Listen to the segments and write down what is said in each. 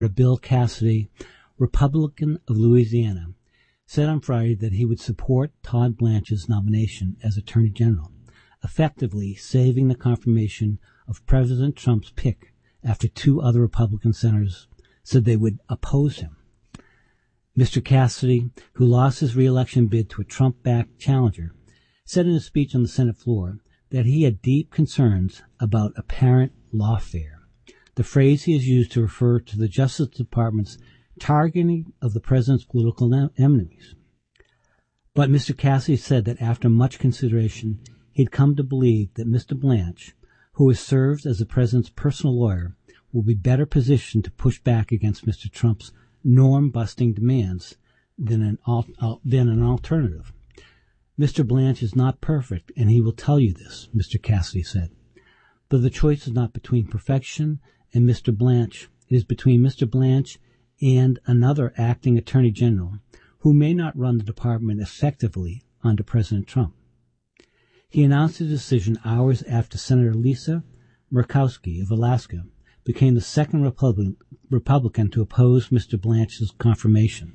Bill Cassidy, Republican of Louisiana, said on Friday that he would support Todd Blanche's nomination as Attorney General, effectively saving the confirmation of President Trump's pick after two other Republican senators said they would oppose him. Mr. Cassidy, who lost his re-election bid to a Trump-backed challenger, said in a speech on the Senate floor that he had deep concerns about apparent lawfare, the phrase he has used to refer to the Justice Department's targeting of the president's political enemies. But Mr. Cassidy said that after much consideration, he'd come to believe that Mr. Blanche, who has served as the president's personal lawyer, will be better positioned to push back against Mr. Trump's norm-busting demands than an alternative. Mr. Blanche is not perfect, and he will tell you this, Mr. Cassidy said. But the choice is not between perfection and Mr. Blanche. It is between Mr. Blanche and another acting Attorney General who may not run the department effectively under President Trump. He announced the decision hours after Senator Lisa Murkowski of Alaska became the second Republican to oppose Mr. Blanche's confirmation.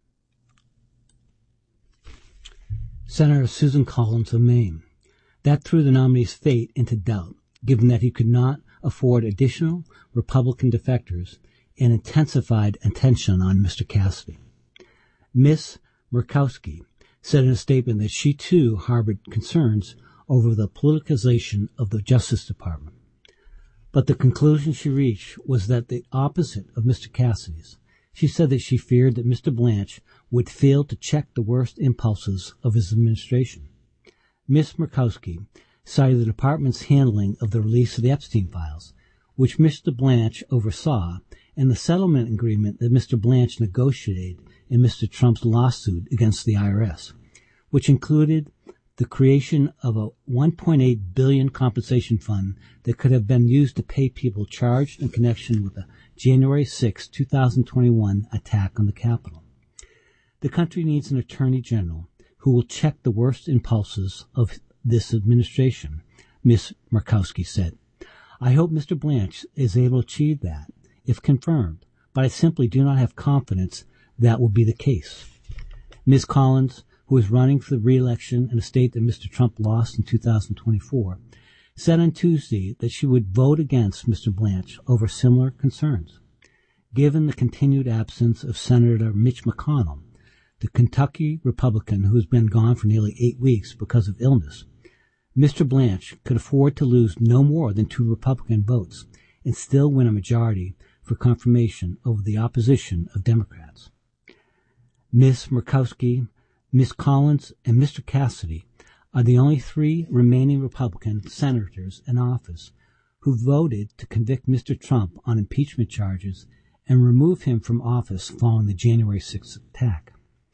Senator Susan Collins of Maine. That threw the nominee's fate into doubt, given that he could not afford additional Republican defectors and intensified attention on Mr. Cassidy. Ms. Murkowski said in a statement that she too harbored concerns over the politicization of the Justice Department. But the conclusion she reached was that the opposite of Mr. Cassidy's. She said that she feared that Mr. Blanche would fail to check the worst impulses of his administration. Ms. Murkowski cited the department's handling of the release of the Epstein files, which Mr. Blanche oversaw, and the settlement agreement that Mr. Blanche negotiated in Mr. Trump's lawsuit against the IRS, which included the creation of a $1.8 billion compensation fund that could have been used to pay people charged in connection with the January 6, 2021 attack on the Capitol. The country needs an attorney general who will check the worst impulses of this administration, Ms. Murkowski said. I hope Mr. Blanche is able to achieve that, if confirmed, but I simply do not have confidence that will be the case. Ms. Collins, who is running for the re-election in a state that Mr. Trump lost in 2024, said on Tuesday that she would vote against Mr. Blanche over similar concerns. Given the continued absence of Senator Mitch McConnell, the Kentucky Republican who has been gone for nearly 8 weeks because of illness, Mr. Blanche could afford to lose no more than 2 Republican votes and still win a majority for confirmation over the opposition of Democrats. Ms. Murkowski, Ms. Collins, and Mr. Cassidy are the only 3 remaining Republican senators in office who voted to convict Mr. Trump on impeachment charges and remove him from office following the January 6th attack.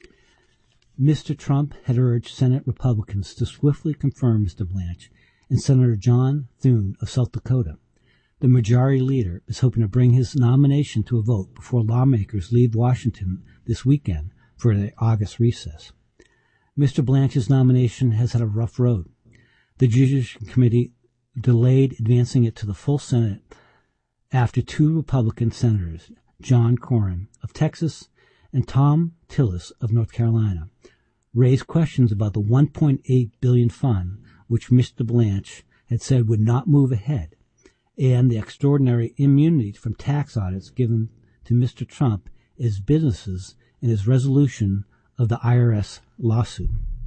Mr. Trump had urged Senate Republicans to swiftly confirm Mr. Blanche, and Senator John Thune of South Dakota, the majority leader, is hoping to bring his nomination to a vote before lawmakers leave Washington this weekend for their August recess. Mr. Blanche's nomination has had a rough road. The Judiciary Committee delayed advancing it to the full Senate after 2 Republican senators, John Cornyn of Texas and Tom Tillis of North Carolina, raised questions about the $1.8 billion fund which Mr. Blanche had said would not move ahead, and the extraordinary immunity from tax audits given to Mr. Trump, his businesses, and his resolution of the IRS lawsuit.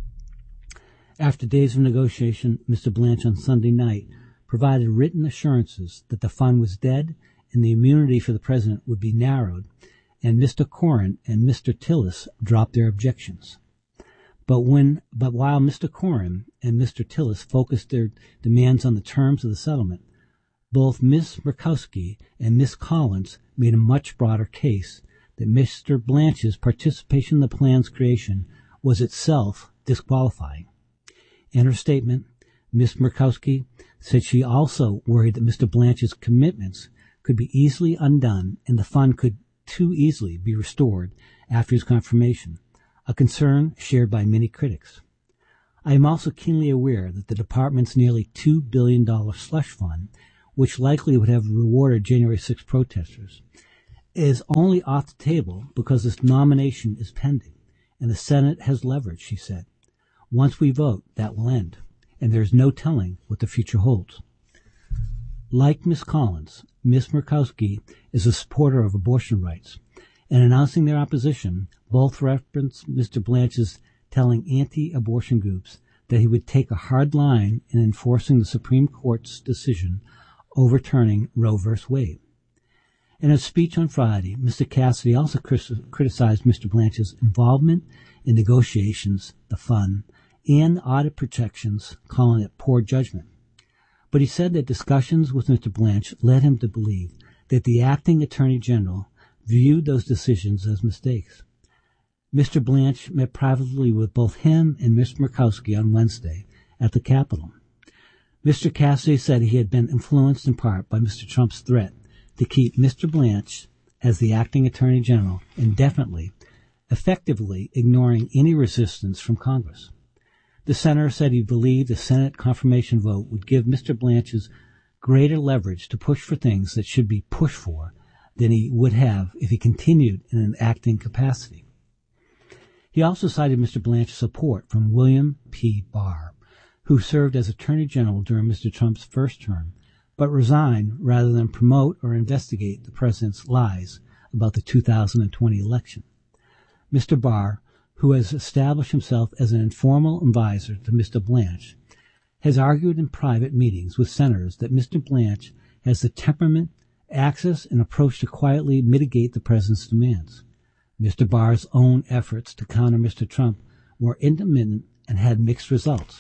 After days of negotiation, Mr. Blanche on Sunday night provided written assurances that the fund was dead and the immunity for the president would be narrowed, and Mr. Cornyn and Mr. Tillis dropped their objections. But while Mr. Cornyn and Mr. Tillis focused their demands on the terms of the settlement, both Ms. Murkowski and Ms. Collins made a much broader case that Mr. Blanche's participation in the plan's creation was itself disqualifying. In her statement, Ms. Murkowski said she also worried that Mr. Blanche's commitments could be easily undone and the fund could too easily be restored after his confirmation, a concern shared by many critics. I am also keenly aware that the department's nearly $2 billion slush fund, which likely would have rewarded January 6 protesters, is only off the table because this nomination is pending, and the Senate has leverage, she said. Once we vote, that will end, and there is no telling what the future holds. Like Ms. Collins, Ms. Murkowski is a supporter of abortion rights. In announcing their opposition, both referenced Mr. Blanch's telling anti-abortion groups that he would take a hard line in enforcing the Supreme Court's decision overturning Roe v. Wade. In a speech on Friday, Mr. Cassidy also criticized Mr. Blanch's involvement in negotiations, the fun, and audit protections, calling it poor judgment. But he said that discussions with Mr. Blanch led him to believe that the acting Attorney General viewed those decisions as mistakes. Mr. Blanch met privately with both him and Ms. Murkowski on Wednesday at the Capitol. Mr. Cassidy said he had been influenced in part by Mr. Trump's threat to keep Mr. Blanch as the acting Attorney General indefinitely, effectively ignoring any resistance from Congress. The senator said he believed the Senate confirmation vote would give Mr. Blanch's greater leverage to push for things that should be pushed for than he would have if he continued in an acting capacity. He also cited Mr. Blanch's support from William P. Barr, who served as Attorney General during Mr. Trump's first term, but resigned rather than promote or investigate the president's lies about the 2020 election. Mr. Barr, who has established himself as an informal advisor to Mr. Blanch, has argued in private meetings with senators that Mr. Blanch has the temperament, access, and approach to quietly mitigate the president's demands. Mr. Barr's own efforts to counter Mr. Trump were intermittent and had mixed results.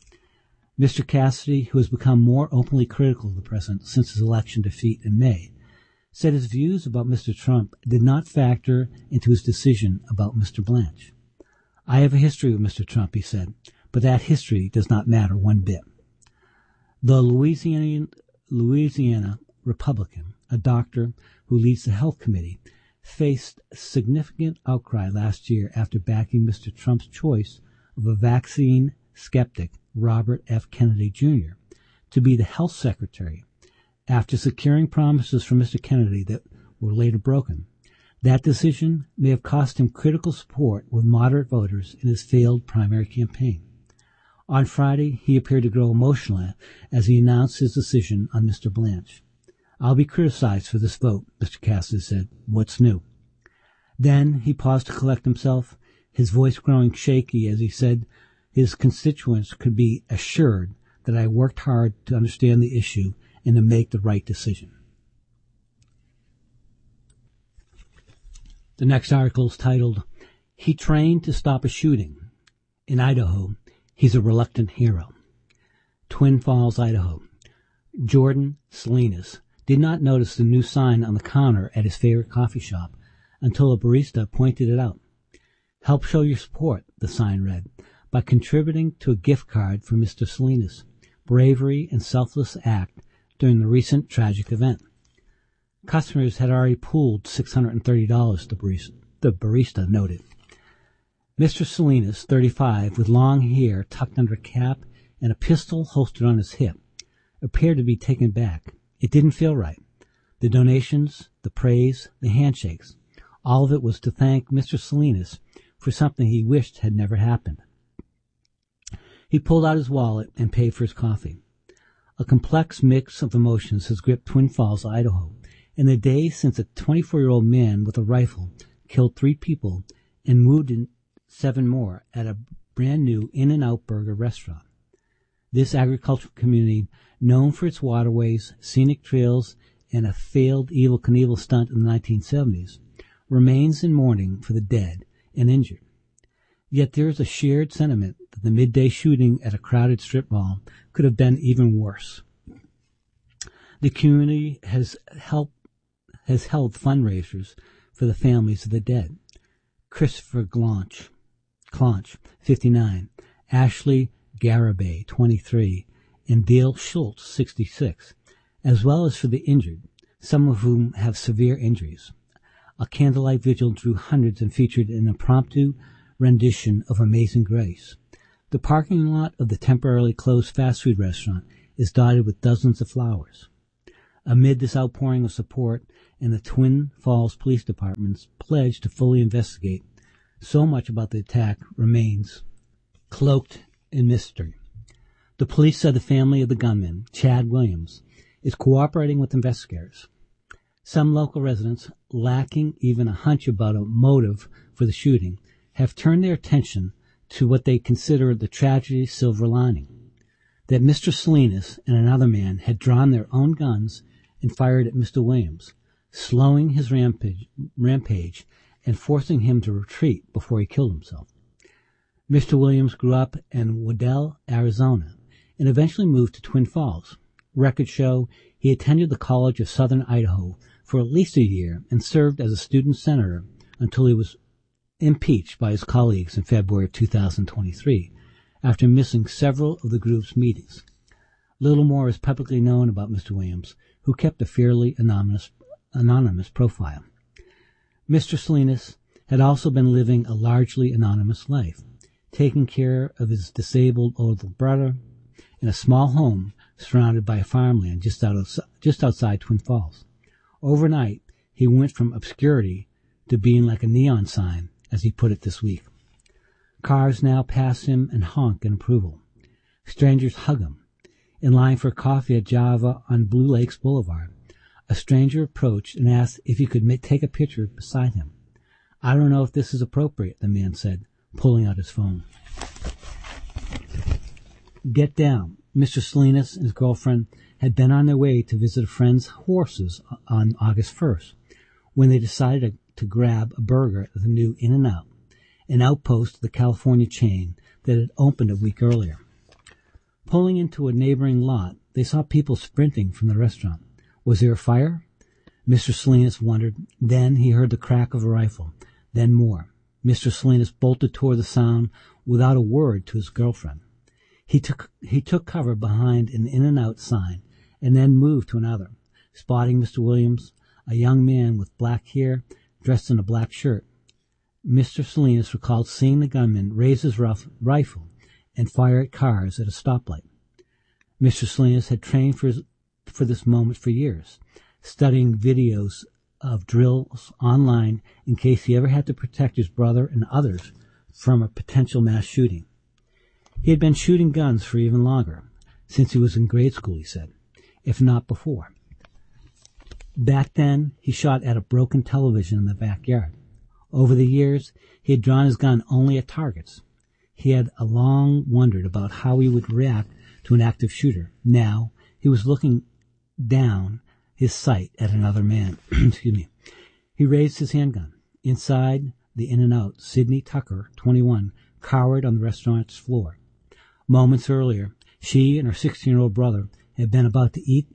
Mr. Cassidy, who has become more openly critical of the president since his election defeat in May, said his views about Mr. Trump did not factor into his decision about Mr. Blanch. I have a history with Mr. Trump, he said, but that history does not matter one bit. The Louisiana Republican, a doctor who leads the health committee, faced significant outcry last year after backing Mr. Trump's choice of a vaccine skeptic, Robert F. Kennedy Jr., to be the health secretary after securing promises from Mr. Kennedy that were later broken. That decision may have cost him critical support with moderate voters in his failed primary campaign. On Friday, he appeared to grow emotional as he announced his decision on Mr. Blanch. I'll be criticized for this vote, Mr. Cassidy said. What's new? Then he paused to collect himself, his voice growing shaky as he said his constituents could be assured that I worked hard to understand the issue and to make the right decision. The next article is titled, He Trained to Stop a Shooting. In Idaho, he's a reluctant hero. Twin Falls, Idaho. Jordan Salinas did not notice the new sign on the counter at his favorite coffee shop until a barista pointed it out. Help show your support, the sign read, by contributing to a gift card for Mr. Salinas' bravery and selfless act during the recent tragic event. Customers had already pooled $630, the barista noted. Mr. Salinas, 35, with long hair tucked under a cap and a pistol holstered on his hip, appeared to be taken back. It didn't feel right. The donations, the praise, the handshakes, all of it was to thank Mr. Salinas for something he wished had never happened. He pulled out his wallet and paid for his coffee. A complex mix of emotions has gripped Twin Falls, Idaho, in the days since a 24-year-old man with a rifle killed 3 people and wounded 7 more at a brand-new In-N-Out Burger restaurant. This agricultural community, known for its waterways, scenic trails, and a failed Evel Knievel stunt in the 1970s, remains in mourning for the dead and injured. Yet there is a shared sentiment that the midday shooting at a crowded strip mall could have been even worse. The community has held fundraisers for the families of the dead. Christopher Clonch, 59, Ashley Garibay, 23, and Dale Schultz, 66, as well as for the injured, some of whom have severe injuries. A candlelight vigil drew hundreds and featured an impromptu rendition of Amazing Grace. The parking lot of the temporarily closed fast food restaurant is dotted with dozens of flowers. Amid this outpouring of support and the Twin Falls Police Department's pledge to fully investigate, so much about the attack remains cloaked in mystery. The police said the family of the gunman, Chad Williams, is cooperating with investigators. Some local residents, lacking even a hunch about a motive for the shooting, have turned their attention to what they consider the tragedy's silver lining, that Mr. Salinas and another man had drawn their own guns and fired at Mr. Williams, slowing his rampage and forcing him to retreat before he killed himself. Mr. Williams grew up in Waddell, Arizona, and eventually moved to Twin Falls. Records show he attended the College of Southern Idaho for at least a year and served as a student senator until he was impeached by his colleagues in February of 2023 after missing several of the group's meetings. Little more is publicly known about Mr. Williams, who kept a fairly anonymous profile. Mr. Salinas had also been living a largely anonymous life, taking care of his disabled older brother in a small home surrounded by farmland just outside Twin Falls. Overnight, he went from obscurity to being like a neon sign, as he put it this week. Cars now pass him and honk in approval. Strangers hug him. In line for coffee at Java on Blue Lakes Boulevard, a stranger approached and asked if he could take a picture beside him. "I don't know if this is appropriate," the man said, pulling out his phone. Get down. Mr. Salinas and his girlfriend had been on their way to visit a friend's horses on August 1st when they decided to grab a burger at the new In-N-Out, an outpost of the California chain that had opened a week earlier. Pulling into a neighboring lot, they saw people sprinting from the restaurant. Was there a fire? Mr. Salinas wondered. Then he heard the crack of a rifle. Then more. Mr. Salinas bolted toward the sound without a word to his girlfriend. He took cover behind an In-N-Out sign and then moved to another, spotting Mr. Williams, a young man with black hair dressed in a black shirt. Mr. Salinas recalled seeing the gunman raise his rifle and fire at cars at a stoplight. Mr. Salinas had trained for this moment for years, studying videos of drills online in case he ever had to protect his brother and others from a potential mass shooting. He had been shooting guns for even longer, since he was in grade school, he said, if not before. Back then, he shot at a broken television in the backyard. Over the years, he had drawn his gun only at targets. He had long wondered about how he would react to an active shooter. Now, he was looking down his sight at another man. He raised his handgun. Inside the In-N-Out, Sydney Tucker, 21, cowered on the restaurant's floor. Moments earlier, she and her 16-year-old brother had been about to eat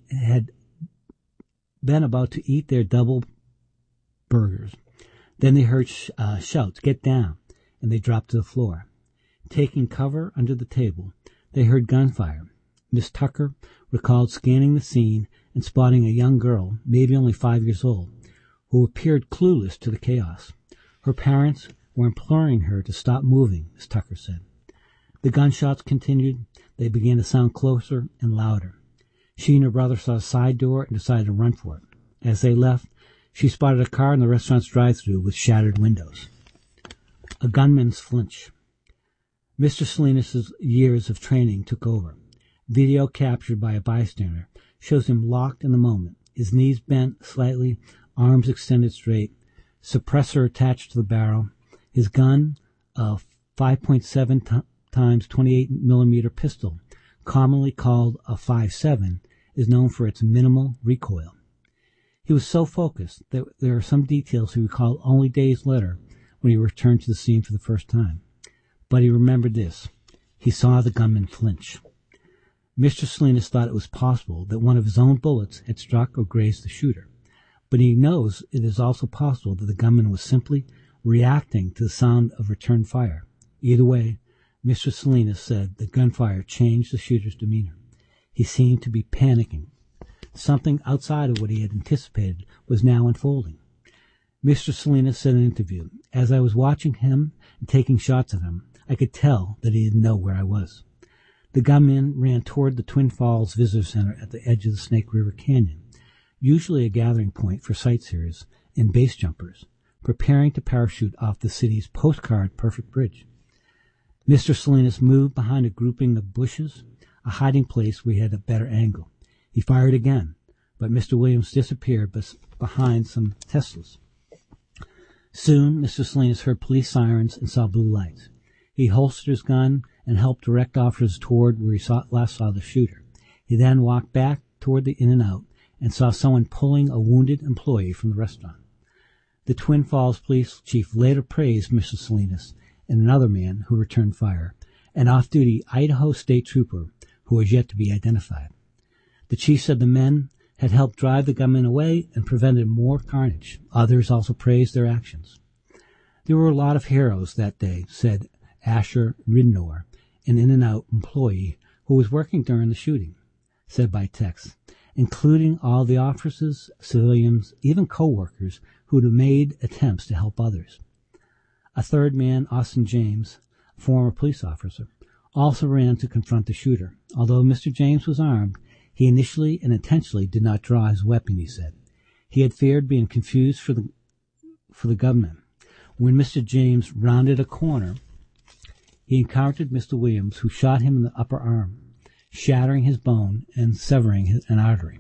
their double burgers. Then they heard shouts, "Get down," and they dropped to the floor. Taking cover under the table, they heard gunfire. Miss Tucker recalled scanning the scene and spotting a young girl, maybe only 5 years old, who appeared clueless to the chaos. Her parents were imploring her to stop moving, Miss Tucker said. The gunshots continued. They began to sound closer and louder. She and her brother saw a side door and decided to run for it. As they left, she spotted a car in the restaurant's drive-thru with shattered windows. A gunman's flinch. Mr. Salinas' years of training took over. Video captured by a bystander shows him locked in the moment, his knees bent slightly, arms extended straight, suppressor attached to the barrel. His gun, a 5.7 times 28 millimeter pistol, commonly called a 5.7, is known for its minimal recoil. He was so focused that there are some details he recalled only days later when he returned to the scene for the first time. But he remembered this. He saw the gunman flinch. Mr. Salinas thought it was possible that one of his own bullets had struck or grazed the shooter, but he knows it is also possible that the gunman was simply reacting to the sound of return fire. Either way, Mr. Salinas said the gunfire changed the shooter's demeanor. He seemed to be panicking. Something outside of what he had anticipated was now unfolding. Mr. Salinas said in an interview, "As I was watching him and taking shots at him, I could tell that he didn't know where I was." The gunman ran toward the Twin Falls Visitor Center at the edge of the Snake River Canyon. usually a gathering point for sightseers and base jumpers, preparing to parachute off the city's postcard-perfect bridge. Mr. Salinas moved behind a grouping of bushes, a hiding place where he had a better angle. He fired again, but Mr. Williams disappeared behind some Teslas. Soon, Mr. Salinas heard police sirens and saw blue lights. He holstered his gun and helped direct officers toward where he last saw the shooter. He then walked back toward the In-N-Out and saw someone pulling a wounded employee from the restaurant. The Twin Falls police chief later praised Mr. Salinas and another man who returned fire, an off-duty Idaho state trooper who was yet to be identified. The chief said the men had helped drive the gunmen away and prevented more carnage. Others also praised their actions. There were a lot of heroes that day, said Asher Ridnor, an In-N-Out employee who was working during the shooting, said by text, including all the officers, civilians, even co-workers who had made attempts to help others. A third man, Austin James, a former police officer, also ran to confront the shooter. Although Mr. James was armed, he initially and intentionally did not draw his weapon, he said. He had feared being confused for the gunman. When Mr. James rounded a corner, he encountered Mr. Williams, who shot him in the upper arm, shattering his bone and severing an artery.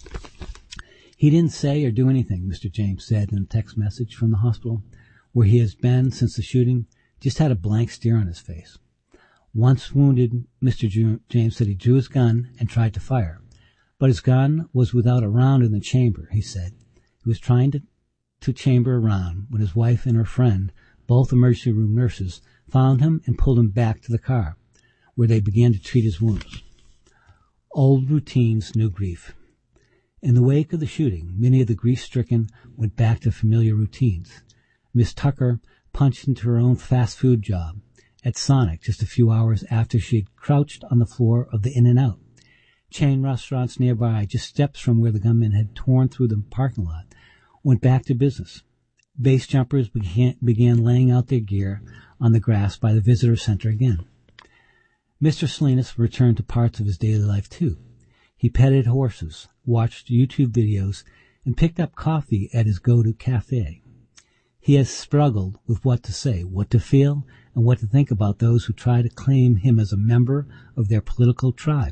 He didn't say or do anything, Mr. James said in a text message from the hospital, where he has been since the shooting, just had a blank stare on his face. Once wounded, Mr. James said he drew his gun and tried to fire, but his gun was without a round in the chamber, he said. He was trying to chamber a round when his wife and her friend, both emergency room nurses, found him and pulled him back to the car, where they began to treat his wounds. Old routines, new grief. In the wake of the shooting, many of the grief-stricken went back to familiar routines. Miss Tucker punched into her own fast food job at Sonic just a few hours after she had crouched on the floor of the In-N-Out. Chain restaurants nearby, just steps from where the gunmen had torn through the parking lot, went back to business. Base jumpers began laying out their gear on the grass by the visitor center again. Mr. Salinas returned to parts of his daily life, too. He petted horses, watched YouTube videos, and picked up coffee at his go-to cafe. He has struggled with what to say, what to feel, and what to think about those who try to claim him as a member of their political tribe.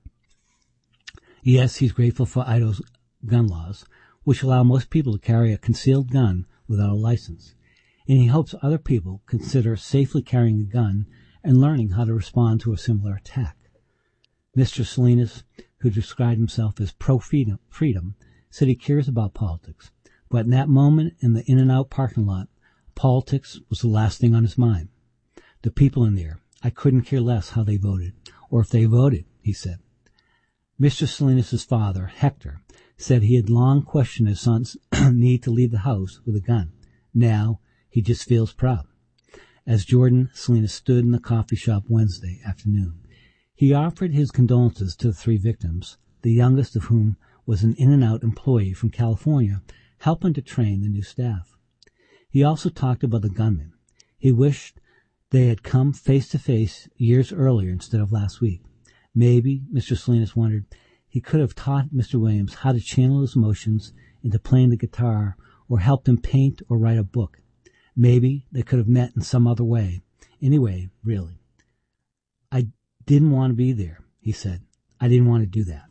Yes, he's grateful for Idaho's gun laws, which allow most people to carry a concealed gun without a license, and he hopes other people consider safely carrying a gun and learning how to respond to a similar attack. Mr. Salinas, who described himself as pro-freedom, said he cares about politics, but in that moment in the In-N-Out parking lot, politics was the last thing on his mind. The people in there, I couldn't care less how they voted, or if they voted, he said. Mr. Salinas' father, Hector, said he had long questioned his son's need to leave the house with a gun. Now, he just feels proud. As Jordan Salinas stood in the coffee shop Wednesday afternoon, he offered his condolences to the three victims, the youngest of whom was an In-N-Out employee from California, helping to train the new staff. He also talked about the gunmen. He wished they had come face-to-face years earlier instead of last week. Maybe, Mr. Salinas wondered, he could have taught Mr. Williams how to channel his emotions into playing the guitar or helped him paint or write a book. Maybe they could have met in some other way. Anyway, really. I didn't want to be there, he said. I didn't want to do that.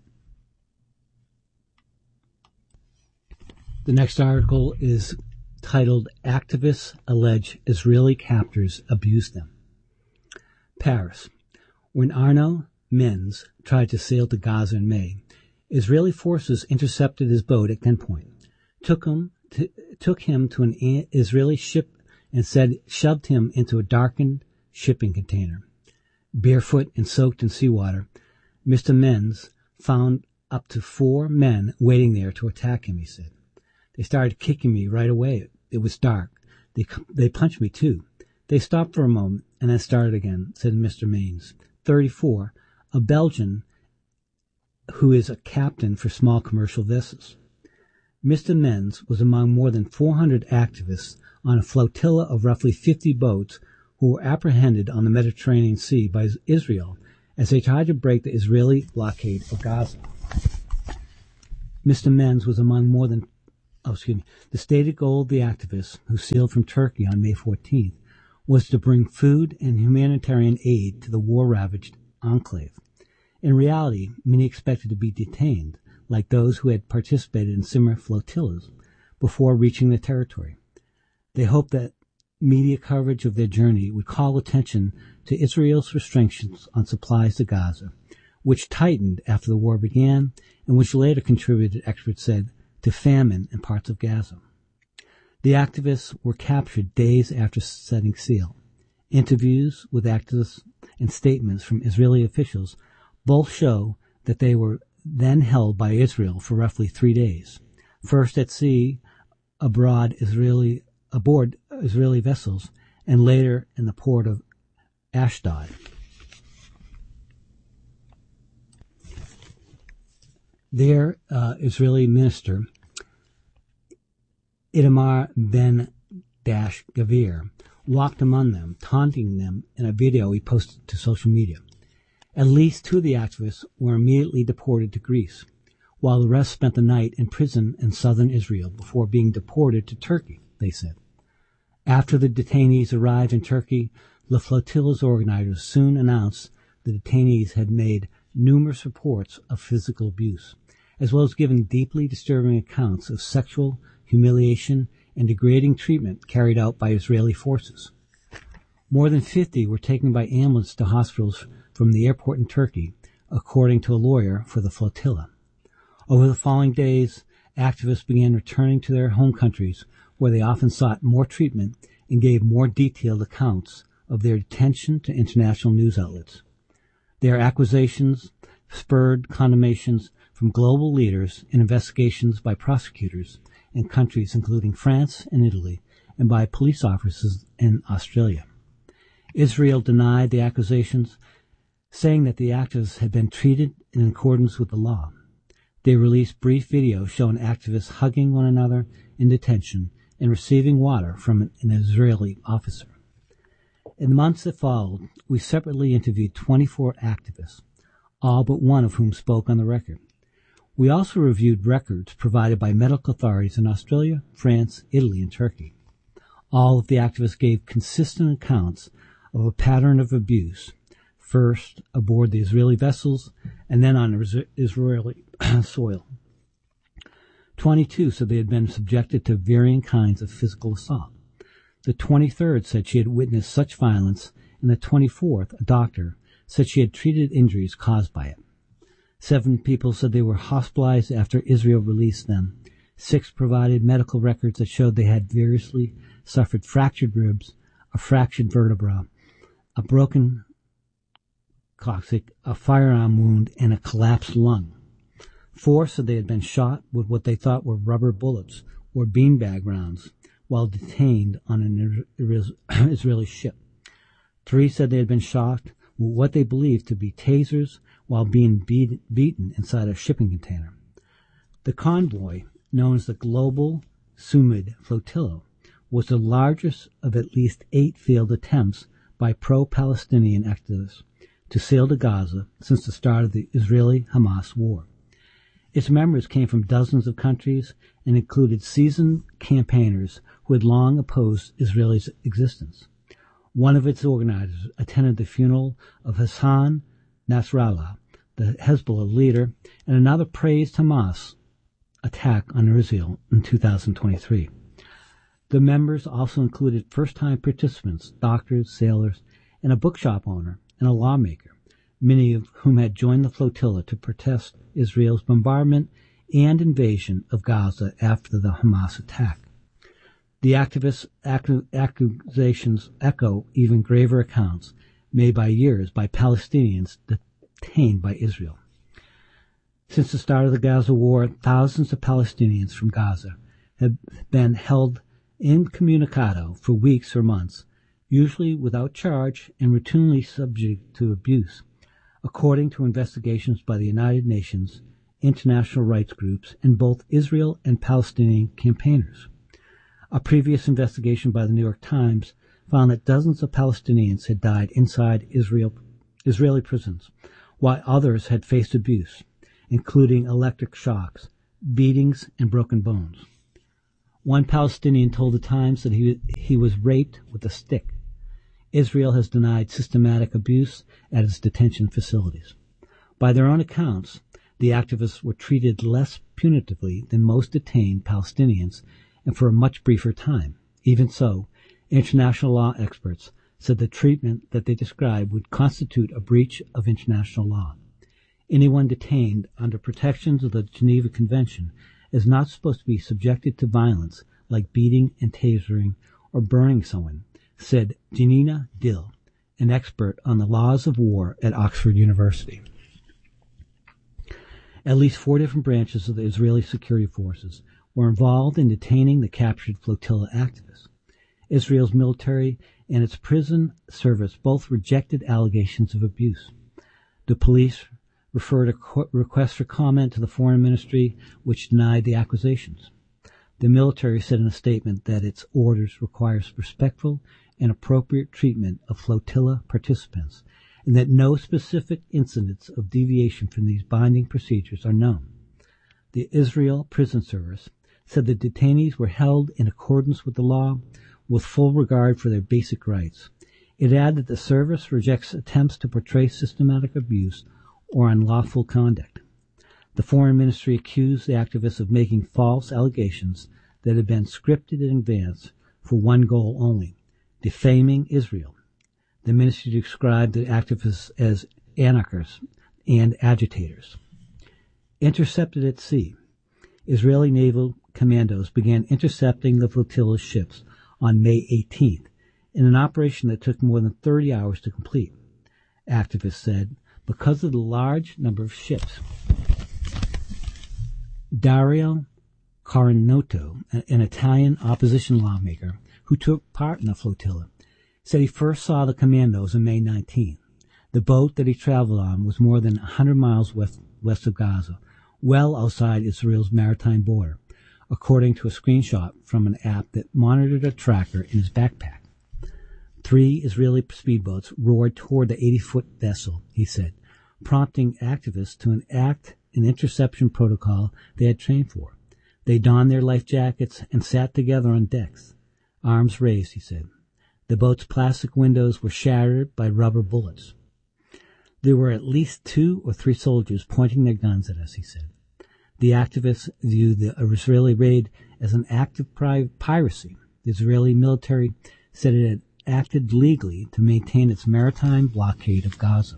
The next article is titled, Activists Allege Israeli Captors Abused Them. Paris. When Arnaud Menz tried to sail to Gaza in May, Israeli forces intercepted his boat at gunpoint, took him to an Israeli ship and shoved him into a darkened shipping container. Barefoot and soaked in seawater, Mr. Menz found up to 4 men waiting there to attack him, he said. They started kicking me right away. It was dark. They punched me too. They stopped for a moment and then started again, said Mr. Menz, 34, a Belgian who is a captain for small commercial vessels. Mr. Menz was among more than 400 activists on a flotilla of roughly 50 boats who were apprehended on the Mediterranean Sea by Israel as they tried to break the Israeli blockade of Gaza. Mr. Menz was among the stated goal of the activists who sailed from Turkey on May 14th was to bring food and humanitarian aid to the war-ravaged enclave. In reality, many expected to be detained, like those who had participated in similar flotillas, before reaching the territory. They hoped that media coverage of their journey would call attention to Israel's restrictions on supplies to Gaza, which tightened after the war began and which later contributed, experts said, to famine in parts of Gaza. The activists were captured days after setting sail. Interviews with activists and statements from Israeli officials both show that they were then held by Israel for roughly 3 days, first at sea aboard Israeli vessels, and later in the port of Ashdod. Their Israeli minister, Itamar Ben-Gvir, walked among them, taunting them in a video he posted to social media. At least 2 of the activists were immediately deported to Greece, while the rest spent the night in prison in southern Israel before being deported to Turkey, they said. After the detainees arrived in Turkey, the flotilla's organizers soon announced the detainees had made numerous reports of physical abuse, as well as given deeply disturbing accounts of sexual humiliation and degrading treatment carried out by Israeli forces. More than 50 were taken by ambulance to hospitals from the airport in Turkey, according to a lawyer for the flotilla. Over the following days, activists began returning to their home countries, where they often sought more treatment and gave more detailed accounts of their detention to international news outlets. Their accusations spurred condemnations from global leaders and investigations by prosecutors in countries including France and Italy, and by police officers in Australia. Israel denied the accusations, saying that the activists had been treated in accordance with the law. They released brief videos showing activists hugging one another in detention and receiving water from an Israeli officer. In the months that followed, we separately interviewed 24 activists, all but one of whom spoke on the record. We also reviewed records provided by medical authorities in Australia, France, Italy, and Turkey. All of the activists gave consistent accounts of a pattern of abuse, first aboard the Israeli vessels and then on Israeli soil. 22 said they had been subjected to varying kinds of physical assault. The 23rd said she had witnessed such violence, and the 24th, a doctor, said she had treated injuries caused by it. 7 people said they were hospitalized after Israel released them. 6 provided medical records that showed they had variously suffered fractured ribs, a fractured vertebra, a broken coccyx, a firearm wound, and a collapsed lung. 4 said they had been shot with what they thought were rubber bullets or beanbag rounds while detained on an Israeli ship. 3 said they had been shot with what they believed to be tasers while being beaten inside a shipping container. The convoy, known as the Global Sumud Flotilla, was the largest of at least 8 failed attempts by pro-Palestinian activists to sail to Gaza since the start of the Israeli-Hamas war. Its members came from dozens of countries and included seasoned campaigners who had long opposed Israel's existence. One of its organizers attended the funeral of Hassan Nasrallah, the Hezbollah leader, and another praised Hamas' attack on Israel in 2023. The members also included first-time participants, doctors, sailors, and a bookshop owner and a lawmaker, many of whom had joined the flotilla to protest Israel's bombardment and invasion of Gaza after the Hamas attack. The activists' accusations echo even graver accounts made by Palestinians detained by Israel. Since the start of the Gaza war, thousands of Palestinians from Gaza have been held incommunicado for weeks or months, usually without charge and routinely subject to abuse, according to investigations by the United Nations, international rights groups, and both Israel and Palestinian campaigners. A previous investigation by the New York Times found that dozens of Palestinians had died inside Israeli prisons, while others had faced abuse, including electric shocks, beatings, and broken bones. One Palestinian told the Times that he was raped with a stick. Israel has denied systematic abuse at its detention facilities. By their own accounts, the activists were treated less punitively than most detained Palestinians and for a much briefer time. Even so, international law experts said the treatment that they described would constitute a breach of international law. Anyone detained under protections of the Geneva Convention is not supposed to be subjected to violence like beating and tasering or burning someone, said Janina Dill, an expert on the laws of war at Oxford University. At least 4 different branches of the Israeli security forces were involved in detaining the captured flotilla activists. Israel's military and its prison service both rejected allegations of abuse. The police referred a request for comment to the Foreign Ministry, which denied the accusations. The military said in a statement that its orders requires respectful and appropriate treatment of flotilla participants, and that no specific incidents of deviation from these binding procedures are known. The Israel Prison Service said the detainees were held in accordance with the law, with full regard for their basic rights. It added that the service rejects attempts to portray systematic abuse or unlawful conduct. The Foreign Ministry accused the activists of making false allegations that had been scripted in advance for one goal only: defaming Israel. The ministry described the activists as anarchists and agitators. Intercepted at sea, Israeli naval commandos began intercepting the flotilla's ships on May 18th in an operation that took more than 30 hours to complete. Activists said because of the large number of ships. Dario Carnotto, an Italian opposition lawmaker who took part in the flotilla, said he first saw the commandos on May 19th. The boat that he traveled on was more than 100 miles west of Gaza, well outside Israel's maritime border, according to a screenshot from an app that monitored a tracker in his backpack. 3 Israeli speedboats roared toward the 80-foot vessel, he said, prompting activists to enact an interception protocol they had trained for. They donned their life jackets and sat together on decks, arms raised, he said. The boat's plastic windows were shattered by rubber bullets. There were at least 2 or 3 soldiers pointing their guns at us, he said. The activists viewed the Israeli raid as an act of piracy. The Israeli military said it had acted legally to maintain its maritime blockade of Gaza.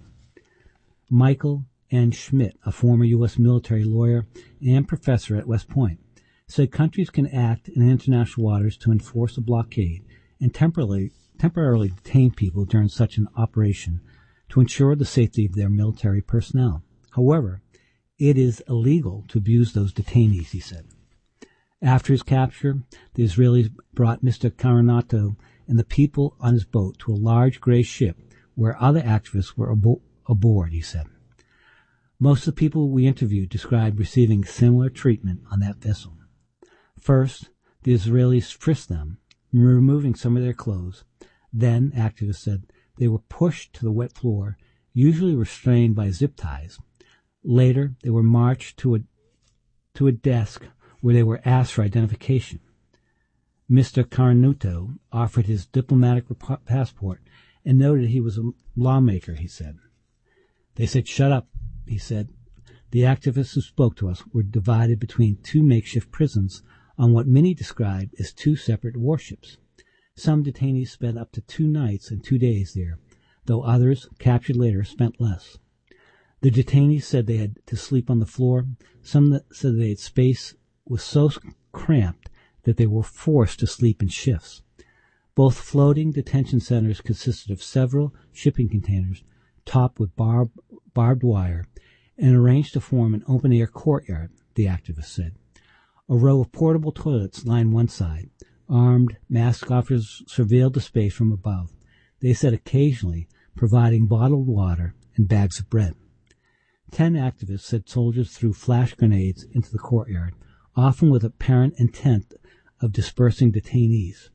Michael N. Schmidt, a former U.S. military lawyer and professor at West Point, said countries can act in international waters to enforce a blockade and temporarily detain people during such an operation to ensure the safety of their military personnel. However, it is illegal to abuse those detainees, he said. After his capture, the Israelis brought Mr. Carnotto and the people on his boat to a large gray ship where other activists were aboard, he said. Most of the people we interviewed described receiving similar treatment on that vessel. First, the Israelis frisked them, removing some of their clothes. Then, activists said, they were pushed to the wet floor, usually restrained by zip ties. Later, they were marched to a desk where they were asked for identification. Mr. Carnotto offered his diplomatic passport and noted he was a lawmaker, he said. They said, "Shut up," he said. The activists who spoke to us were divided between 2 makeshift prisons on what many described as 2 separate warships. Some detainees spent up to 2 nights and 2 days there, though others, captured later, spent less. The detainees said they had to sleep on the floor. Some said their space was so cramped that they were forced to sleep in shifts. Both floating detention centers consisted of several shipping containers topped with barbed wire and arranged to form an open-air courtyard, the activists said. A row of portable toilets lined one side. Armed, masked officers surveilled the space from above. They said occasionally providing bottled water and bags of bread. 10 activists said soldiers threw flash grenades into the courtyard, often with apparent intent of dispersing detainees.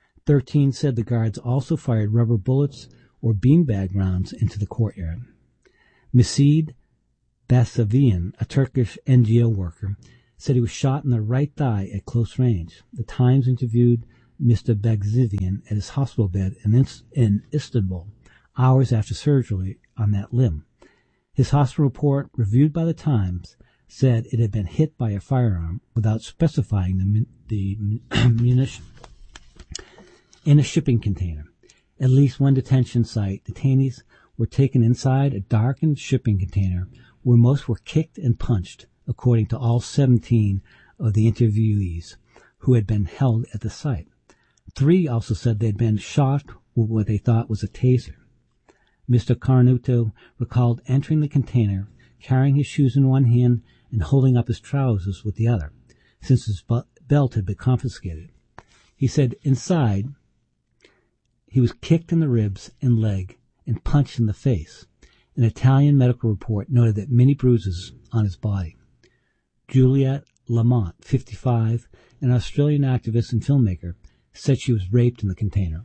13 said the guards also fired rubber bullets or beanbag rounds into the courtyard. Mesid Basavian, a Turkish NGO worker, said he was shot in the right thigh at close range. The Times interviewed Mr. Begzivian at his hospital bed in Istanbul hours after surgery on that limb. His hospital report, reviewed by the Times, said it had been hit by a firearm without specifying the munition. In a shipping container, at least one detention site, detainees were taken inside a darkened shipping container where most were kicked and punched, according to all 17 of the interviewees who had been held at the site. 3 also said they had been shot with what they thought was a taser. Mr. Carnuto recalled entering the container, carrying his shoes in one hand and holding up his trousers with the other, since his belt had been confiscated. He said inside he was kicked in the ribs and leg and punched in the face. An Italian medical report noted that many bruises on his body. Juliette Lamont, 55, an Australian activist and filmmaker, said she was raped in the container.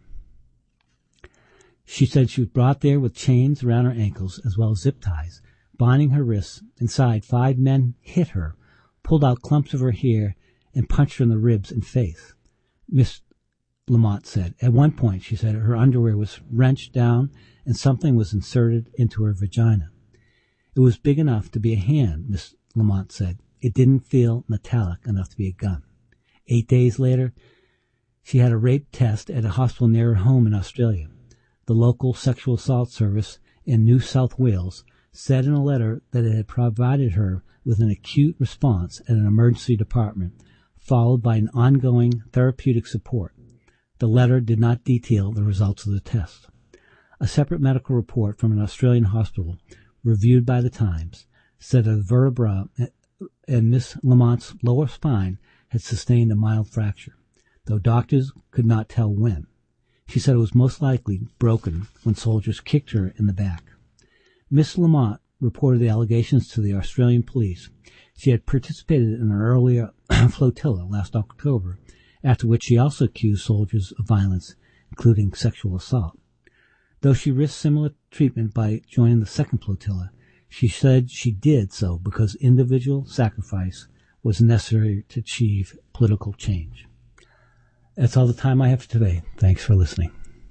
She said she was brought there with chains around her ankles as well as zip ties, binding her wrists. Inside, 5 men hit her, pulled out clumps of her hair, and punched her in the ribs and face. Miss Lamont said. At one point, she said, her underwear was wrenched down and something was inserted into her vagina. It was big enough to be a hand, Miss Lamont said. It didn't feel metallic enough to be a gun. 8 days later, she had a rape test at a hospital near her home in Australia. The local sexual assault service in New South Wales said in a letter that it had provided her with an acute response at an emergency department, followed by an ongoing therapeutic support. The letter did not detail the results of the test. A separate medical report from an Australian hospital, reviewed by the Times, said a vertebra in Miss Lamont's lower spine had sustained a mild fracture, though doctors could not tell when. She said it was most likely broken when soldiers kicked her in the back. Miss Lamont reported the allegations to the Australian police. She had participated in an earlier flotilla last October, after which she also accused soldiers of violence, including sexual assault. Though she risked similar treatment by joining the second flotilla, she said she did so because individual sacrifice was necessary to achieve political change. That's all the time I have for today. Thanks for listening.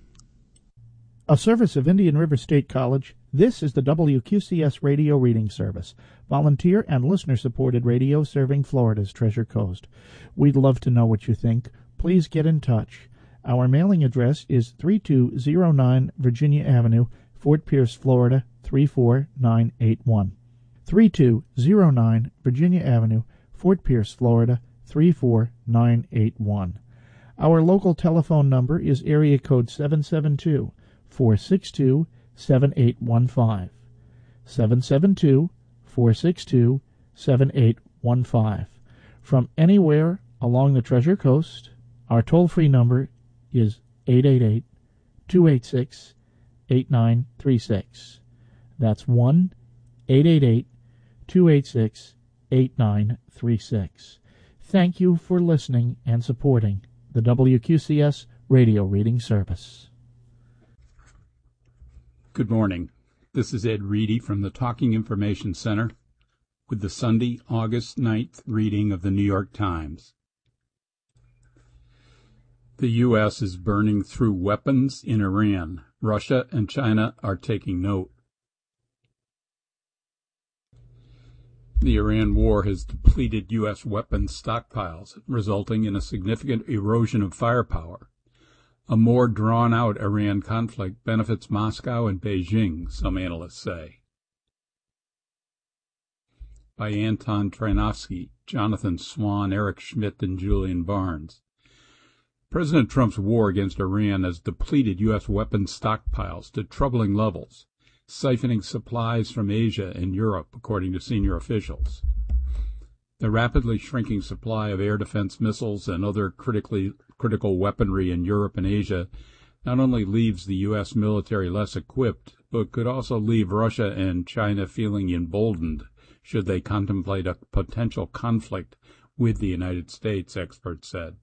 A service of Indian River State College, this is the WQCS Radio Reading Service, volunteer and listener-supported radio serving Florida's Treasure Coast. We'd love to know what you think. Please get in touch. Our mailing address is 3209 Virginia Avenue, Fort Pierce, Florida, 34981. 3209 Virginia Avenue, Fort Pierce, Florida, 34981. Our local telephone number is area code 772-462-7815. 772-462-7815. From anywhere along the Treasure Coast, our toll-free number is 888-286-8936. That's 1-888-286-8936. Thank you for listening and supporting the WQCS Radio Reading Service. Good morning. This is Ed Reedy from the Talking Information Center with the Sunday, August 9th reading of the New York Times. The U.S. is burning through weapons in Iran. Russia and China are taking note. The Iran war has depleted U.S. weapons stockpiles, resulting in a significant erosion of firepower. A more drawn-out Iran conflict benefits Moscow and Beijing, some analysts say. By Anton Tranovsky, Jonathan Swan, Eric Schmidt, and Julian Barnes. President Trump's war against Iran has depleted U.S. weapons stockpiles to troubling levels, siphoning supplies from Asia and Europe, according to senior officials. The rapidly shrinking supply of air defense missiles and other critical weaponry in Europe and Asia not only leaves the U.S. military less equipped, but could also leave Russia and China feeling emboldened should they contemplate a potential conflict with the United States, experts said.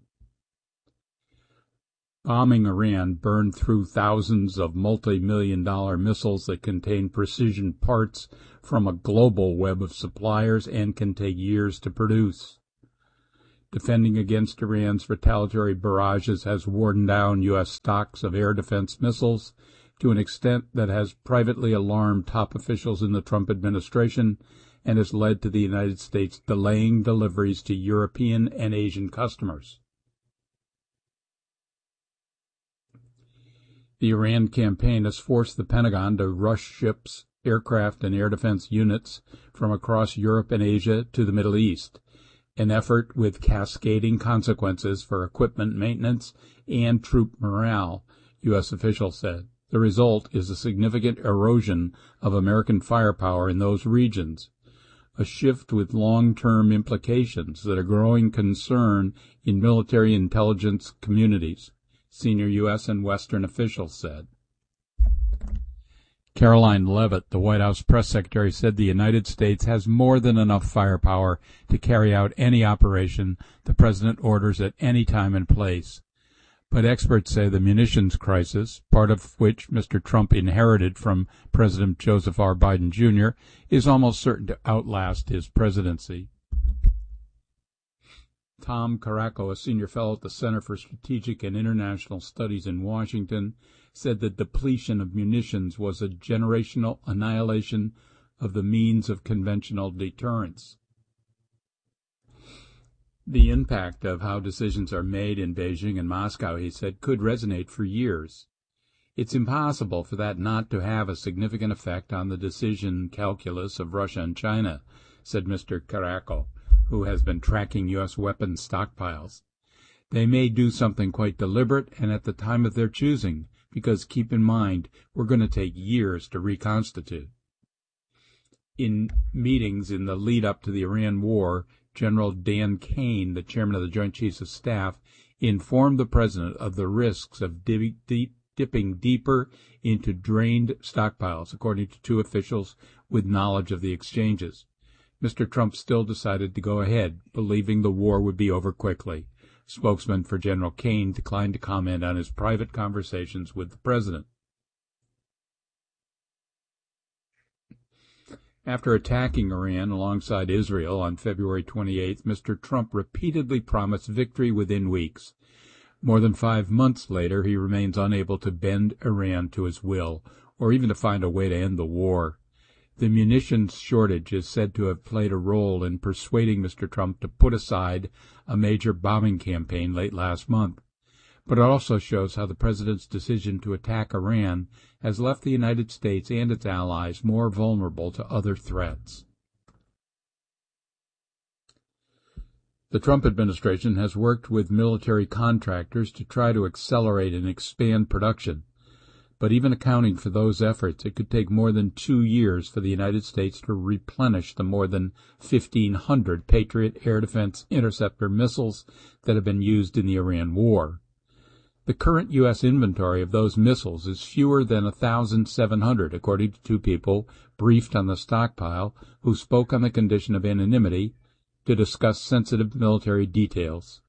Bombing Iran burned through thousands of multi-million-dollar missiles that contain precision parts from a global web of suppliers and can take years to produce. defending against Iran's retaliatory barrages has worn down U.S. stocks of air defense missiles to an extent that has privately alarmed top officials in the Trump administration and has led to the United States delaying deliveries to European and Asian customers. The Iran campaign has forced the Pentagon to rush ships, aircraft, and air defense units from across Europe and Asia to the Middle East, an effort with cascading consequences for equipment maintenance and troop morale, U.S. officials said. The result is a significant erosion of American firepower in those regions, a shift with long-term implications that are growing concern in military intelligence communities, senior U.S. and Western officials said. Caroline Leavitt, the White House press secretary, said the United States has more than enough firepower to carry out any operation the president orders at any time and place. But experts say the munitions crisis, part of which Mr. Trump inherited from President Joseph R. Biden Jr., is almost certain to outlast his presidency. Tom Caraco, a senior fellow at the Center for Strategic and International Studies in Washington, said the depletion of munitions was a generational annihilation of the means of conventional deterrence. The impact of how decisions are made in Beijing and Moscow, he said, could resonate for years. It's impossible for that not to have a significant effect on the decision calculus of Russia and China, said Mr. Caraco, who has been tracking U.S. weapons stockpiles. They may do something quite deliberate and at the time of their choosing, because keep in mind, we're going to take years to reconstitute. In meetings in the lead-up to the Iran war, General Dan Kane, the chairman of the Joint Chiefs of Staff, informed the president of the risks of dipping deeper into drained stockpiles, according to two officials with knowledge of the exchanges. Mr. Trump still decided to go ahead, believing the war would be over quickly. Spokesman for General Kane declined to comment on his private conversations with the president. After attacking Iran alongside Israel on February 28th, Mr. Trump repeatedly promised victory within weeks. More than 5 months later, he remains unable to bend Iran to his will, or even to find a way to end the war. The munitions shortage is said to have played a role in persuading Mr. Trump to put aside a major bombing campaign late last month. But it also shows how the president's decision to attack Iran has left the United States and its allies more vulnerable to other threats. The Trump administration has worked with military contractors to try to accelerate and expand production. But even accounting for those efforts, it could take more than 2 years for the United States to replenish the more than 1,500 Patriot air defense interceptor missiles that have been used in the Iran war. The current U.S. inventory of those missiles is fewer than 1,700, according to two people briefed on the stockpile who spoke on the condition of anonymity to discuss sensitive military details.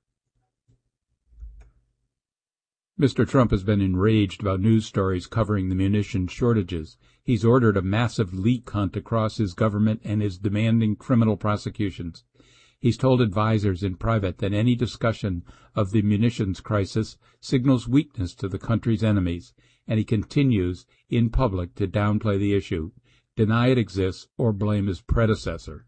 Mr. Trump has been enraged about news stories covering the munition shortages. He's ordered a massive leak hunt across his government and is demanding criminal prosecutions. He's told advisers in private that any discussion of the munitions crisis signals weakness to the country's enemies, and he continues in public to downplay the issue, deny it exists, or blame his predecessor.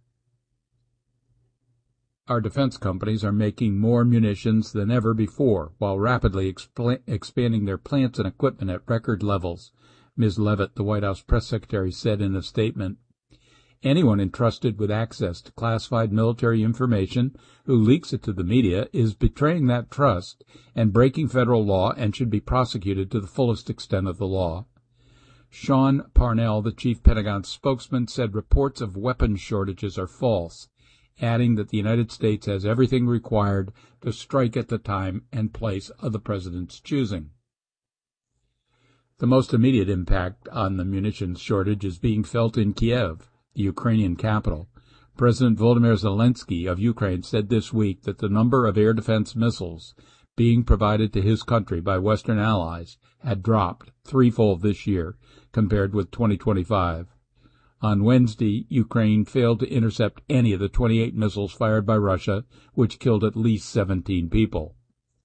Our defense companies are making more munitions than ever before, while rapidly expanding their plants and equipment at record levels, Ms. Leavitt, the White House press secretary, said in a statement. Anyone entrusted with access to classified military information who leaks it to the media is betraying that trust and breaking federal law and should be prosecuted to the fullest extent of the law. Sean Parnell, the chief Pentagon spokesman, said reports of weapons shortages are false, adding that the United States has everything required to strike at the time and place of the president's choosing. The most immediate impact on the munitions shortage is being felt in Kiev, the Ukrainian capital. President Volodymyr Zelensky of Ukraine said this week that the number of air defense missiles being provided to his country by Western allies had dropped threefold this year compared with 2025. On Wednesday, Ukraine failed to intercept any of the 28 missiles fired by Russia, which killed at least 17 people.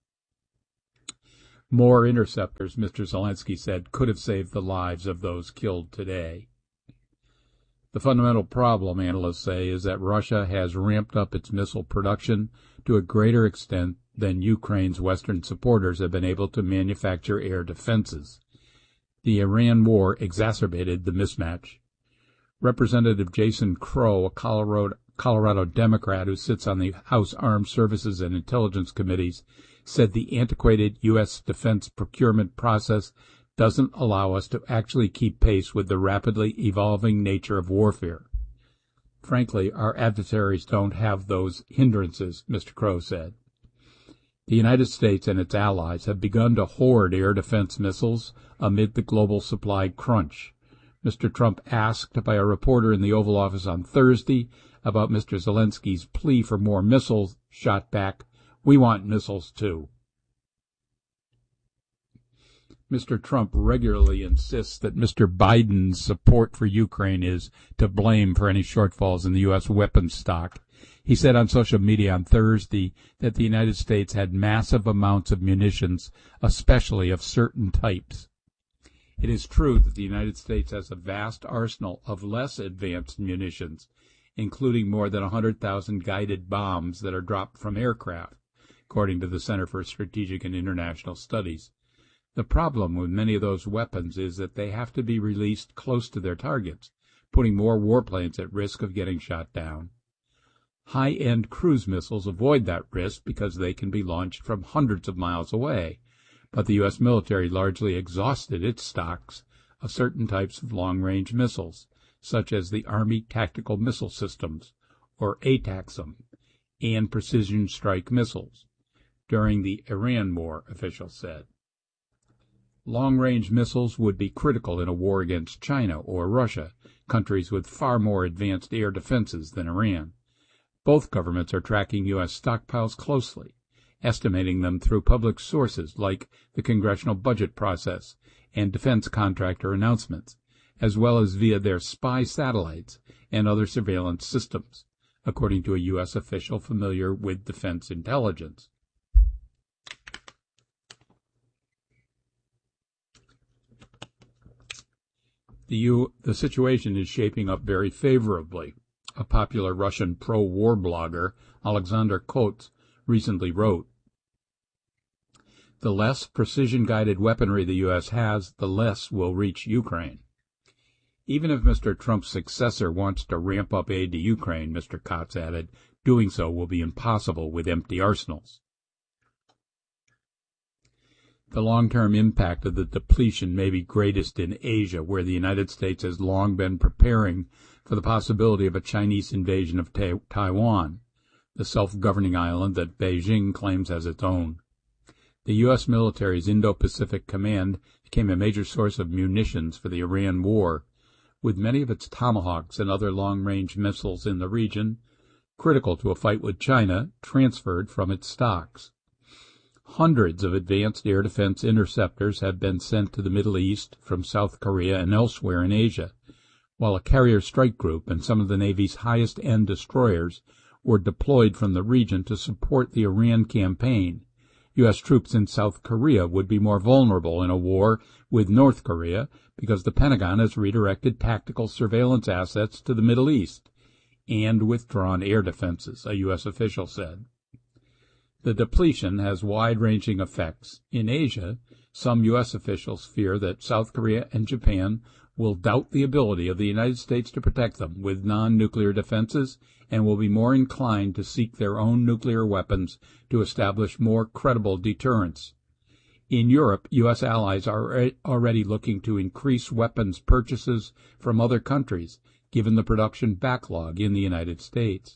More interceptors, Mr. Zelensky said, could have saved the lives of those killed today. The fundamental problem, analysts say, is that Russia has ramped up its missile production to a greater extent than Ukraine's Western supporters have been able to manufacture air defenses. The Iran war exacerbated the mismatch. Representative Jason Crow, a Colorado Democrat who sits on the House Armed Services and Intelligence Committees, said the antiquated U.S. defense procurement process doesn't allow us to actually keep pace with the rapidly evolving nature of warfare. Frankly, our adversaries don't have those hindrances, Mr. Crow said. The United States and its allies have begun to hoard air defense missiles amid the global supply crunch. Mr. Trump, asked by a reporter in the Oval Office on Thursday about Mr. Zelensky's plea for more missiles, shot back, "We want missiles too." Mr. Trump regularly insists that Mr. Biden's support for Ukraine is to blame for any shortfalls in the U.S. weapons stock. He said on social media on Thursday that the United States had massive amounts of munitions, especially of certain types. It is true that the United States has a vast arsenal of less advanced munitions, including more than 100,000 guided bombs that are dropped from aircraft, according to the Center for Strategic and International Studies. The problem with many of those weapons is that they have to be released close to their targets, putting more warplanes at risk of getting shot down. High-end cruise missiles avoid that risk because they can be launched from hundreds of miles away, but the U.S. military largely exhausted its stocks of certain types of long-range missiles, such as the Army Tactical Missile Systems, or ATACMS, and precision strike missiles, during the Iran war, officials said. Long-range missiles would be critical in a war against China or Russia, countries with far more advanced air defenses than Iran. Both governments are tracking U.S. stockpiles closely, estimating them through public sources like the congressional budget process and defense contractor announcements, as well as via their spy satellites and other surveillance systems, according to a U.S. official familiar with defense intelligence. The situation is shaping up very favorably. A popular Russian pro-war blogger, Alexander Kots, recently wrote, "The less precision-guided weaponry the U.S. has, the less will reach Ukraine." Even if Mr. Trump's successor wants to ramp up aid to Ukraine, Mr. Kots added, doing so will be impossible with empty arsenals. The long-term impact of the depletion may be greatest in Asia, where the United States has long been preparing for the possibility of a Chinese invasion of Taiwan, the self-governing island that Beijing claims as its own. The U.S. military's Indo-Pacific Command became a major source of munitions for the Iran war, with many of its Tomahawks and other long-range missiles in the region, critical to a fight with China, transferred from its stocks. Hundreds of advanced air defense interceptors have been sent to the Middle East from South Korea and elsewhere in Asia, while a carrier strike group and some of the Navy's highest-end destroyers were deployed from the region to support the Iran campaign. U.S. troops in South Korea would be more vulnerable in a war with North Korea because the Pentagon has redirected tactical surveillance assets to the Middle East and withdrawn air defenses, a U.S. official said. The depletion has wide-ranging effects. In Asia, some U.S. officials fear that South Korea and Japan will doubt the ability of the United States to protect them with non-nuclear defenses and will be more inclined to seek their own nuclear weapons to establish more credible deterrence. In Europe, U.S. allies are already looking to increase weapons purchases from other countries, given the production backlog in the United States.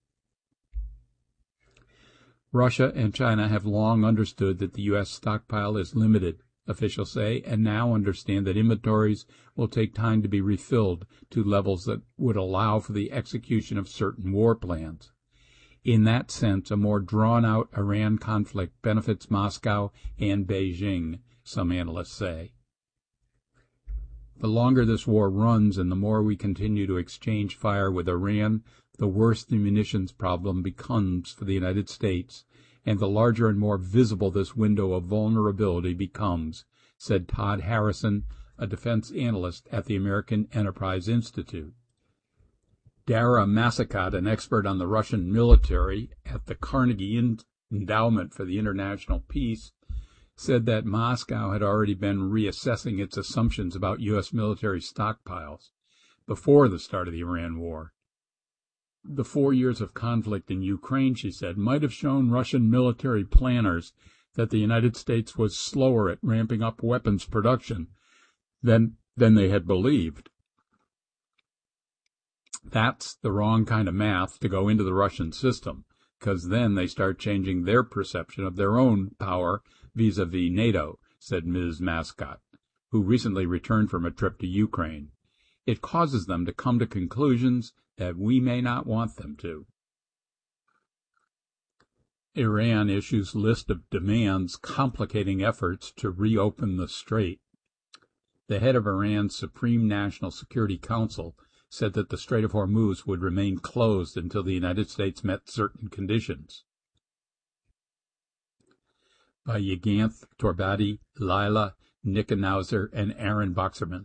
Russia and China have long understood that the U.S. stockpile is limited, officials say, and now understand that inventories will take time to be refilled to levels that would allow for the execution of certain war plans. In that sense, a more drawn-out Iran conflict benefits Moscow and Beijing, some analysts say. The longer this war runs and the more we continue to exchange fire with Iran, the worse the munitions problem becomes for the United States, and the larger and more visible this window of vulnerability becomes, said Todd Harrison, a defense analyst at the American Enterprise Institute. Dara Massakat, an expert on the Russian military at the Carnegie Endowment for the International Peace, said that Moscow had already been reassessing its assumptions about U.S. military stockpiles before the start of the Iran war. The 4 years of conflict in Ukraine, she said, might have shown Russian military planners that the United States was slower at ramping up weapons production than they had believed. That's the wrong kind of math to go into the Russian system, because then they start changing their perception of their own power vis-a-vis NATO, said Ms. Mascot, who recently returned from a trip to Ukraine. It causes them to come to conclusions that we may not want them to. Iran issues list of demands complicating efforts to reopen the strait. The head of Iran's Supreme National Security Council said that the Strait of Hormuz would remain closed until the United States met certain conditions. By Yeganth Torbati, Lila Nikanauser, and Aaron Boxerman.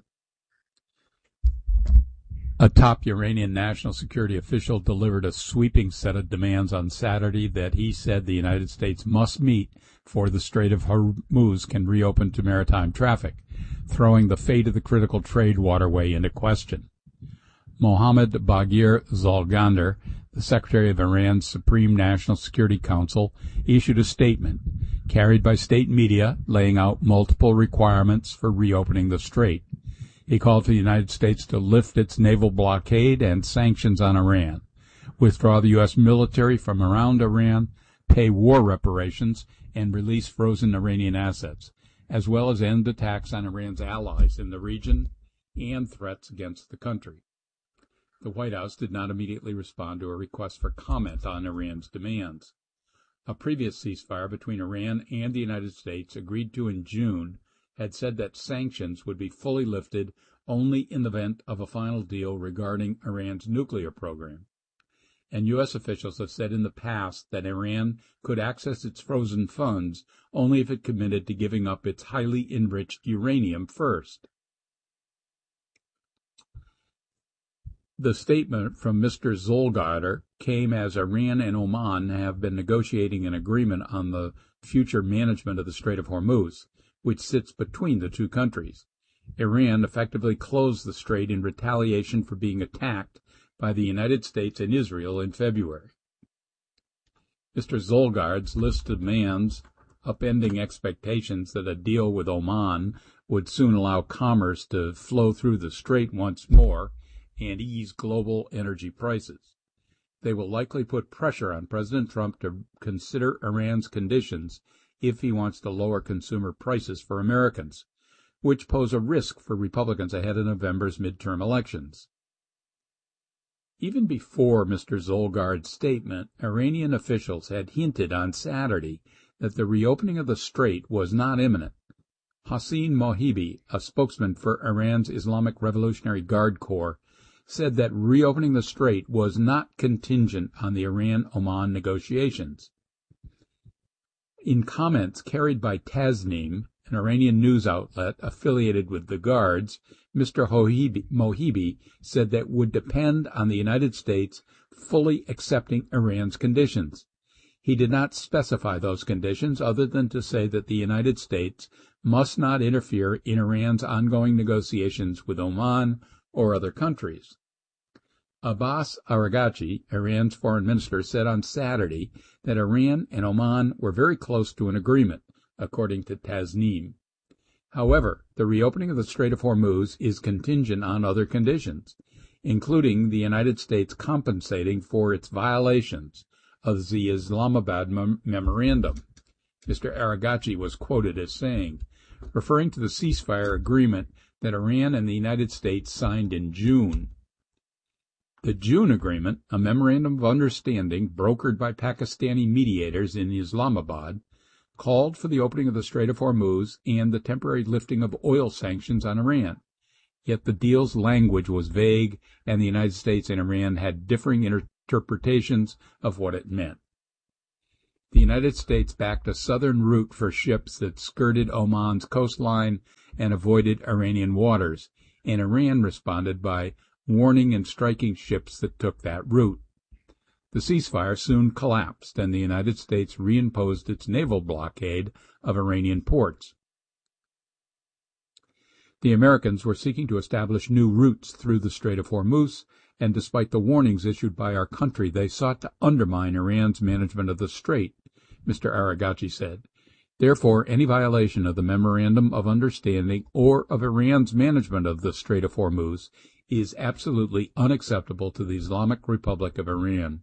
A top Iranian national security official delivered a sweeping set of demands on Saturday that he said the United States must meet before the Strait of Hormuz can reopen to maritime traffic, throwing the fate of the critical trade waterway into question. Mohammad Baghir Zolgander, the Secretary of Iran's Supreme National Security Council, issued a statement, carried by state media, laying out multiple requirements for reopening the strait. He called for the United States to lift its naval blockade and sanctions on Iran, withdraw the U.S. military from around Iran, pay war reparations, and release frozen Iranian assets, as well as end attacks on Iran's allies in the region and threats against the country. The White House did not immediately respond to a request for comment on Iran's demands. A previous ceasefire between Iran and the United States, agreed to in June, had said that sanctions would be fully lifted only in the event of a final deal regarding Iran's nuclear program. And U.S. officials have said in the past that Iran could access its frozen funds only if it committed to giving up its highly enriched uranium first. The statement from Mr. Zolgader came as Iran and Oman have been negotiating an agreement on the future management of the Strait of Hormuz, which sits between the two countries. Iran effectively closed the strait in retaliation for being attacked by the United States and Israel in February. Mr. Zolgaard's list of demands, upending expectations that a deal with Oman would soon allow commerce to flow through the strait once more and ease global energy prices. They will likely put pressure on President Trump to consider Iran's conditions if he wants to lower consumer prices for Americans, which pose a risk for Republicans ahead of November's midterm elections. Even before Mr. Zolgaard's statement, Iranian officials had hinted on Saturday that the reopening of the strait was not imminent. Hossein Mohibi, a spokesman for Iran's Islamic Revolutionary Guard Corps, said that reopening the strait was not contingent on the Iran-Oman negotiations. In comments carried by Tasnim, an Iranian news outlet affiliated with the Guards, Mr. Mohibi said that would depend on the United States fully accepting Iran's conditions. He did not specify those conditions other than to say that the United States must not interfere in Iran's ongoing negotiations with Oman or other countries. Abbas Araghchi, Iran's foreign minister, said on Saturday that Iran and Oman were very close to an agreement, according to Tasnim. However, the reopening of the Strait of Hormuz is contingent on other conditions, including the United States compensating for its violations of the Islamabad Memorandum. Mr. Araghchi was quoted as saying, referring to the ceasefire agreement that Iran and the United States signed in June. The June agreement, a memorandum of understanding brokered by Pakistani mediators in Islamabad, called for the opening of the Strait of Hormuz and the temporary lifting of oil sanctions on Iran, yet the deal's language was vague, and the United States and Iran had differing interpretations of what it meant. The United States backed a southern route for ships that skirted Oman's coastline and avoided Iranian waters, and Iran responded by warning and striking ships that took that route. The ceasefire soon collapsed, and the United States reimposed its naval blockade of Iranian ports. The Americans were seeking to establish new routes through the Strait of Hormuz, and despite the warnings issued by our country, they sought to undermine Iran's management of the strait, Mr. Aragacchi said. Therefore, any violation of the Memorandum of Understanding or of Iran's management of the Strait of Hormuz is absolutely unacceptable to the Islamic Republic of Iran.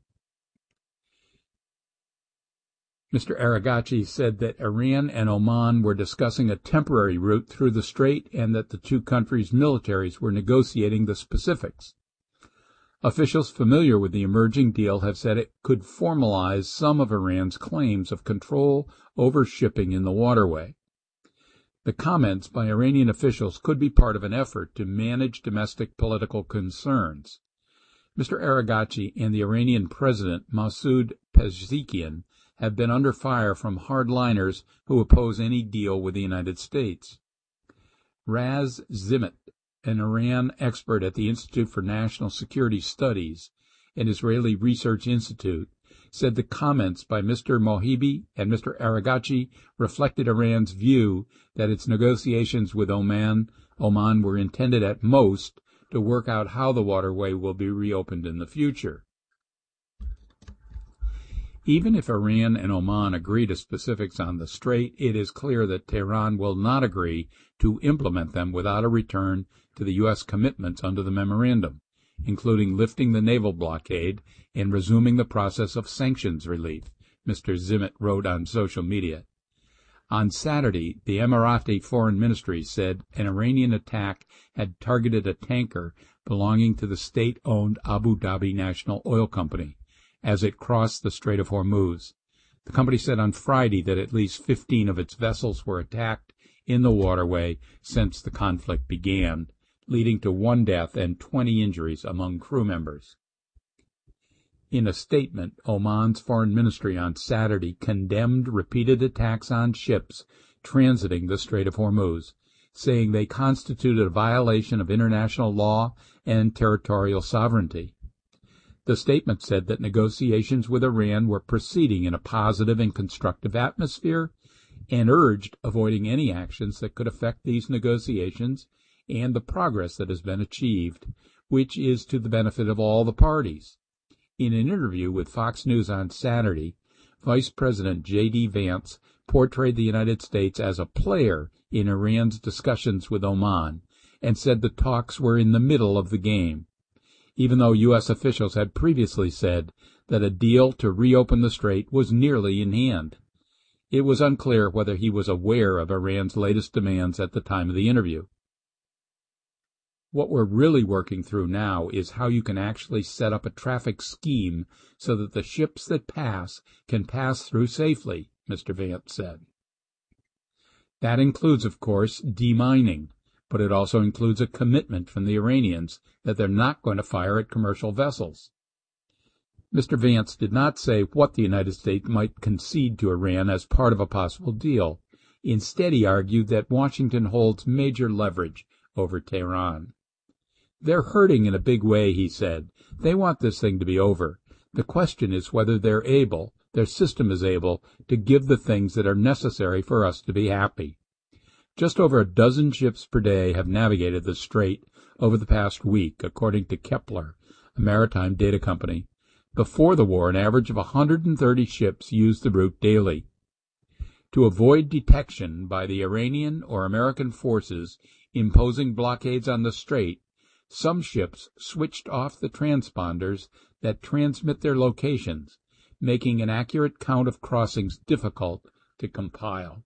Mr. Aragacchi said that Iran and Oman were discussing a temporary route through the strait and that the two countries' militaries were negotiating the specifics. Officials familiar with the emerging deal have said it could formalize some of Iran's claims of control over shipping in the waterway. The comments by Iranian officials could be part of an effort to manage domestic political concerns. Mr. Aragacchi and the Iranian President Masoud Pezeshkian have been under fire from hardliners who oppose any deal with the United States. Raz Zimet, an Iran expert at the Institute for National Security Studies, an Israeli research institute, said the comments by Mr. Mohibi and Mr. Aragacchi reflected Iran's view that its negotiations with Oman were intended at most to work out how the waterway will be reopened in the future. Even if Iran and Oman agree to specifics on the strait, it is clear that Tehran will not agree to implement them without a return to the U.S. commitments under the memorandum, including lifting the naval blockade and resuming the process of sanctions relief, Mr. Zimet wrote on social media. On Saturday, the Emirati Foreign Ministry said an Iranian attack had targeted a tanker belonging to the state-owned Abu Dhabi National Oil Company as it crossed the Strait of Hormuz. The company said on Friday that at least 15 of its vessels were attacked in the waterway since the conflict began, leading to 1 death and 20 injuries among crew members. In a statement, Oman's foreign ministry on Saturday condemned repeated attacks on ships transiting the Strait of Hormuz, saying they constituted a violation of international law and territorial sovereignty. The statement said that negotiations with Iran were proceeding in a positive and constructive atmosphere and urged avoiding any actions that could affect these negotiations and the progress that has been achieved, which is to the benefit of all the parties. In an interview with Fox News on Saturday, Vice President J.D. Vance portrayed the United States as a player in Iran's discussions with Oman and said the talks were in the middle of the game, even though U.S. officials had previously said that a deal to reopen the strait was nearly in hand. It was unclear whether he was aware of Iran's latest demands at the time of the interview. What we're really working through now is how you can actually set up a traffic scheme so that the ships that pass can pass through safely, Mr. Vance said. That includes, of course, demining, but it also includes a commitment from the Iranians that they're not going to fire at commercial vessels. Mr. Vance did not say what the United States might concede to Iran as part of a possible deal. Instead, he argued that Washington holds major leverage over Tehran. They're hurting in a big way, he said. They want this thing to be over. The question is whether their system is able, to give the things that are necessary for us to be happy. Just over a dozen ships per day have navigated the strait over the past week, according to Kepler, a maritime data company. Before the war, an average of 130 ships used the route daily. To avoid detection by the Iranian or American forces imposing blockades on the strait, some ships switched off the transponders that transmit their locations, making an accurate count of crossings difficult to compile.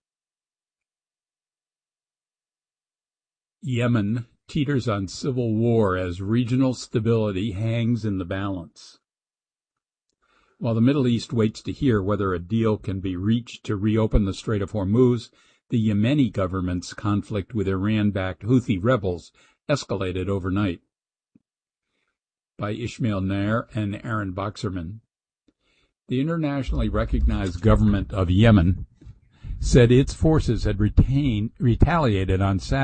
Yemen teeters on civil war as regional stability hangs in the balance. While the Middle East waits to hear whether a deal can be reached to reopen the Strait of Hormuz, the Yemeni government's conflict with Iran-backed Houthi rebels escalated overnight. By Ishmael Nair and Aaron Boxerman. The internationally recognized government of Yemen said its forces had retaliated on Saturday